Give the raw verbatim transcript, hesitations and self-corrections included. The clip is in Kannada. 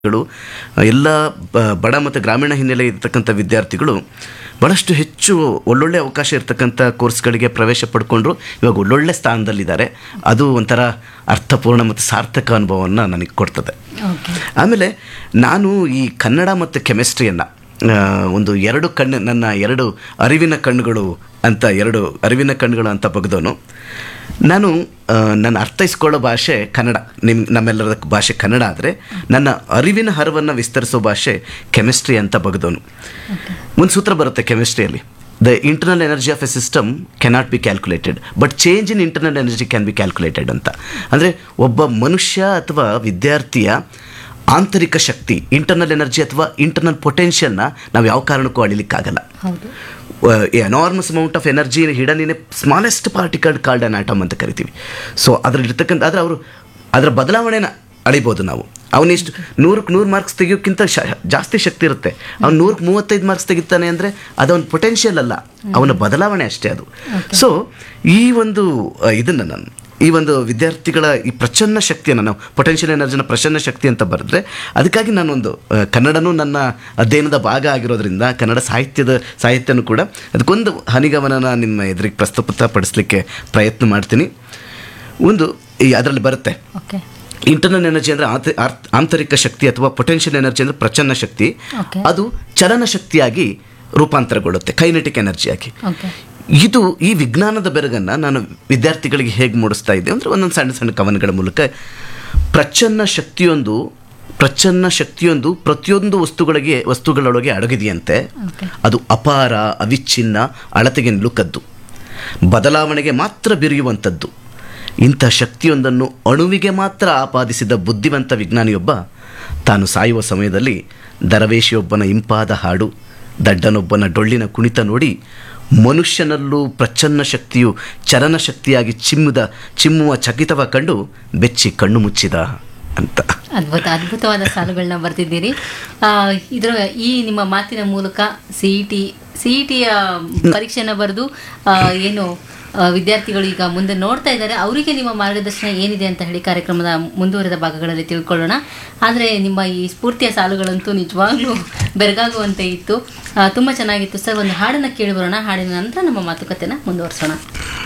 ಗಳು ಎಲ್ಲ ಬ- ಬಡ ಮತ್ತು ಗ್ರಾಮೀಣ ಹಿನ್ನೆಲೆ ಇರತಕ್ಕಂಥ ವಿದ್ಯಾರ್ಥಿಗಳು ಭಾಳಷ್ಟು ಹೆಚ್ಚು ಒಳ್ಳೊಳ್ಳೆ ಅವಕಾಶ ಇರತಕ್ಕಂಥ ಕೋರ್ಸ್ಗಳಿಗೆ ಪ್ರವೇಶ ಪಡ್ಕೊಂಡ್ರು ಇವಾಗ ಒಳ್ಳೊಳ್ಳೆ ಸ್ಥಾನದಲ್ಲಿದ್ದಾರೆ. ಅದು ಒಂಥರ ಅರ್ಥಪೂರ್ಣ ಮತ್ತು ಸಾರ್ಥಕ ಅನುಭವವನ್ನು ನನಗೆ ಕೊಡ್ತದೆ. ಆಮೇಲೆ ನಾನು ಈ ಕನ್ನಡ ಮತ್ತು ಕೆಮಿಸ್ಟ್ರಿಯನ್ನು ಒಂದು ಎರಡು ಕಣ್ಣು, ನನ್ನ ಎರಡು ಅರಿವಿನ ಕಣ್ಣುಗಳು ಅಂತ ಎರಡು ಅರಿವಿನ ಕಣ್ಣುಗಳು ಅಂತ ಬಗ್ದವನು. ನಾನು ನನ್ನ ಅರ್ಥೈಸ್ಕೊಳ್ಳೋ ಭಾಷೆ ಕನ್ನಡ, ನಿಮ್ಮ ನಮ್ಮೆಲ್ಲರ ಭಾಷೆ ಕನ್ನಡ ಆದರೆ ನನ್ನ ಅರಿವಿನ ಹರವನ್ನು ವಿಸ್ತರಿಸೋ ಭಾಷೆ ಕೆಮಿಸ್ಟ್ರಿ ಅಂತ ಬಗ್ದವನು. ಒಂದು ಸೂತ್ರ ಬರುತ್ತೆ ಕೆಮಿಸ್ಟ್ರಿಯಲ್ಲಿ, the internal energy of A system cannot be calculated but change in internal energy can be calculated ಅಂತ. ಅಂದರೆ ಒಬ್ಬ ಮನುಷ್ಯ ಅಥವಾ ವಿದ್ಯಾರ್ಥಿಯ ಆಂತರಿಕ ಶಕ್ತಿ, ಇಂಟರ್ನಲ್ ಎನರ್ಜಿ ಅಥವಾ ಇಂಟರ್ನಲ್ ಪೊಟೆನ್ಷಿಯಲ್ನ ನಾವು ಯಾವ ಕಾರಣಕ್ಕೂ ಅಳಿಲಿಕ್ಕಾಗಲ್ಲ. Enormous amount of energy hidden in a smallest particle called an atom ಅಂತ ಕರಿತೀವಿ. ಸೊ ಅದರಲ್ಲಿರ್ತಕ್ಕಂಥ ಆದರೆ ಅವರು ಅದರ ಬದಲಾವಣೆನ ಅಳಿಬೋದು ನಾವು. ಅವನಿಷ್ಟು ನೂರಕ್ಕೆ ನೂರು ಮಾರ್ಕ್ಸ್ ತೆಗಿಯೋಕ್ಕಿಂತ ಶ ಜಾಸ್ತಿ ಶಕ್ತಿ ಇರುತ್ತೆ. ಅವ್ನು ನೂರಕ್ಕೆ ಮೂವತ್ತೈದು ಮಾರ್ಕ್ಸ್ ತೆಗಿತಾನೆ ಅಂದರೆ ಅದವನ ಪೊಟೆನ್ಷಿಯಲ್ ಅಲ್ಲ, ಅವನ ಬದಲಾವಣೆ ಅಷ್ಟೇ ಅದು. ಸೊ ಈ ಒಂದು ಇದನ್ನು ನಾನು ಈ ಒಂದು ವಿದ್ಯಾರ್ಥಿಗಳ ಈ ಪ್ರಚನ್ನ ಶಕ್ತಿಯನ್ನು ನಾವು ಪೊಟೆನ್ಷಿಯಲ್ ಎನರ್ಜಿನ ಪ್ರಚನ್ನ ಶಕ್ತಿ ಅಂತ ಬರೆದ್ರೆ, ಅದಕ್ಕಾಗಿ ನಾನೊಂದು ಕನ್ನಡನೂ ನನ್ನ ಅಧ್ಯಯನದ ಭಾಗ ಆಗಿರೋದ್ರಿಂದ ಕನ್ನಡ ಸಾಹಿತ್ಯದ ಸಾಹಿತ್ಯನೂ ಕೂಡ ಅದಕ್ಕೊಂದು ಹನಿಗಮನನ ನಿಮ್ಮ ಎದುರಿಗೆ ಪ್ರಸ್ತುತಪಡಿಸಲಿಕ್ಕೆ ಪ್ರಯತ್ನ ಮಾಡ್ತೀನಿ. ಒಂದು ಈ ಅದರಲ್ಲಿ ಬರುತ್ತೆ ಇಂಟರ್ನಲ್ ಎನರ್ಜಿ ಅಂದರೆ ಆಂತರಿಕ ಶಕ್ತಿ ಅಥವಾ ಪೊಟೆನ್ಷಿಯಲ್ ಎನರ್ಜಿ ಅಂದರೆ ಪ್ರಚನ್ನ ಶಕ್ತಿ. ಅದು ಚಲನ ಶಕ್ತಿಯಾಗಿ ರೂಪಾಂತರಗೊಳ್ಳುತ್ತೆ, ಕೈನೆಟಿಕ್ ಎನರ್ಜಿಯಾಗಿ. ಇದು ಈ ವಿಜ್ಞಾನದ ಬೆರಗನ್ನು ನಾನು ವಿದ್ಯಾರ್ಥಿಗಳಿಗೆ ಹೇಗೆ ಮೂಡಿಸ್ತಾ ಇದ್ದೆ ಅಂದರೆ ಒಂದೊಂದು ಸಣ್ಣ ಸಣ್ಣ ಕವನಗಳ ಮೂಲಕ. ಪ್ರಚನ್ನ ಶಕ್ತಿಯೊಂದು ಪ್ರಚನ್ನ ಶಕ್ತಿಯೊಂದು ಪ್ರತಿಯೊಂದು ವಸ್ತುಗಳಿಗೆ ವಸ್ತುಗಳೊಳಗೆ ಅಡಗಿದೆಯಂತೆ. ಅದು ಅಪಾರ, ಅವಿಚ್ಛಿನ್ನ, ಅಳತೆಗೆ ನಿಲುಕದ್ದು, ಬದಲಾವಣೆಗೆ ಮಾತ್ರ ಬಿರಿಯುವಂಥದ್ದು. ಇಂಥ ಶಕ್ತಿಯೊಂದನ್ನು ಅಣುವಿಗೆ ಮಾತ್ರ ಆಪಾದಿಸಿದ ಬುದ್ಧಿವಂತ ವಿಜ್ಞಾನಿಯೊಬ್ಬ ತಾನು ಸಾಯುವ ಸಮಯದಲ್ಲಿ ದರವೇಶಿಯೊಬ್ಬನ ಇಂಪಾದ ಹಾಡು, ದಡ್ಡನೊಬ್ಬನ ಡೊಳ್ಳಿನ ಕುಣಿತ ನೋಡಿ ಮನುಷ್ಯನಲ್ಲೂ ಪ್ರಚನ್ನ ಶಕ್ತಿಯು ಚಲನ ಶಕ್ತಿಯಾಗಿ ಚಿಮ್ಮುದ ಚಿಮ್ಮುವ ಚಕಿತವ ಕಂಡು ಬೆಚ್ಚಿ ಕಣ್ಣು ಮುಚ್ಚಿದ ಅಂತ. ಅದ್ಭುತ ಅದ್ಭುತವಾದ ಸಾಲುಗಳನ್ನ ಬರ್ತಿದ್ದೀರಿ. ಇದರ ಈ ನಿಮ್ಮ ಮಾತಿನ ಮೂಲಕ C E T C E ಟಿಯ ಪರೀಕ್ಷೆನ ಬರೆದು ಏನು ವಿದ್ಯಾರ್ಥಿಗಳು ಈಗ ಮುಂದೆ ನೋಡ್ತಾ ಇದ್ದಾರೆ, ಅವರಿಗೆ ನಿಮ್ಮ ಮಾರ್ಗದರ್ಶನ ಏನಿದೆ ಅಂತ ಹೇಳಿ ಕಾರ್ಯಕ್ರಮದ ಮುಂದುವರೆದ ಭಾಗಗಳಲ್ಲಿ ತಿಳ್ಕೊಳ್ಳೋಣ. ಆದರೆ ನಿಮ್ಮ ಈ ಸ್ಫೂರ್ತಿಯ ಸಾಲುಗಳಂತೂ ನಿಜವಾಗ್ಲೂ ಬೆರಗಾಗುವಂತೆ ಇತ್ತು. ತುಂಬ ಚೆನ್ನಾಗಿತ್ತು ಸರ್. ಒಂದು ಹಾಡನ್ನು ಕೇಳಿ ಬರೋಣ. ಹಾಡಿನ ನಂತರ ನಮ್ಮ ಮಾತುಕತೆನ ಮುಂದುವರಿಸೋಣ.